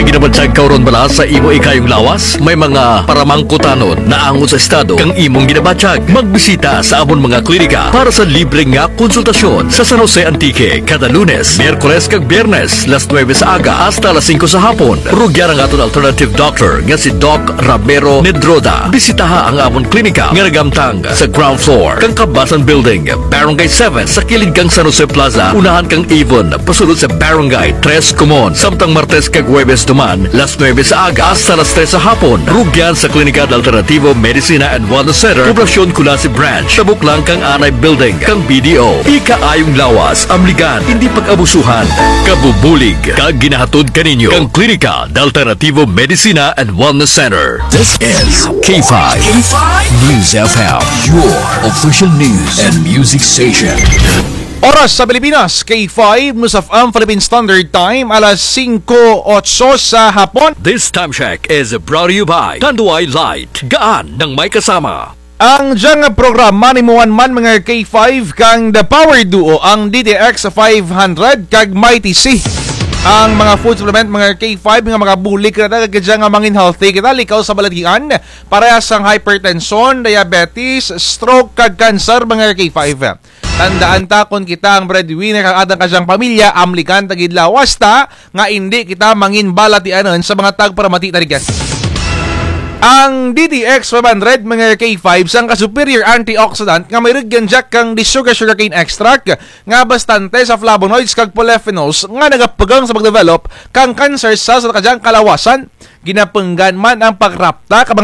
ginabansag kauron bala sa imo ikayong lawas? May mga paramangkutanon na angon sa estado kang imong ginabansag. Magbisita sa amon mga klinika para sa libre nga konsultasyon sa San Jose Antique kada Lunes, Miyerkules kag Biyernes, las 9 sa aga hasta las 5 sa hapon. Rugyan ang aton alternative doctor nga si Doc Ramiro Nedroda. Bisitaha ang amon klinika nga nagamtang sa ground floor kang Kabasan Building, Barangay 7 sa kilid kang San Jose Plaza, unahan kang Avon pasulod sa Barangay 3 Comon. Samtang Martes kag Huwebes duman, las 9 sa aga hasta las 3 sa hapon. Rugyan sa Klinika de Alternativo Medicina and Wellness Center, Poblacion Kulasi Branch, tabuk lang kang Anay Building, kang BDO. Ikaayong lawas, amligan, hindi pag-abusuhan, kabubulig, kag ginahatod kaninyo, kang Klinika de Alternativo Medicina and Wellness Center. This is K5 News FM, your official news and music station. Oras sa Pilipinas, K5, News of Philippine Standard Time, alas 5:08 sa hapon. This time check is brought to you by Tanduay Light, gaan ng may kasama. Ang diyang programa ni Muan Man mga K5 kang The Power Duo, ang DDX 500 kag Mighty C. Ang mga food supplement mga K5 nga mga bulik na kagadya nga mangin healthy kita likaw sa balatian parehas ang hypertension, diabetes, stroke kag cancer mga K5. Tandaan ta kung kita ang breadwinner kang adang kasyang pamilya, amlikan tagid lawas ta nga hindi kita mangin balatianan sa mga tagparamati tarigan. Ang DDX 500 mga K5 sang ka-superior antioxidant nga may rigyan jack kang sugarcane extract nga bastante sa flavonoids kag polyphenols nga nagapagang sa pagdevelop kang cancer cells sa kadyang kalawasan. Ginapenggan man ang pagrapta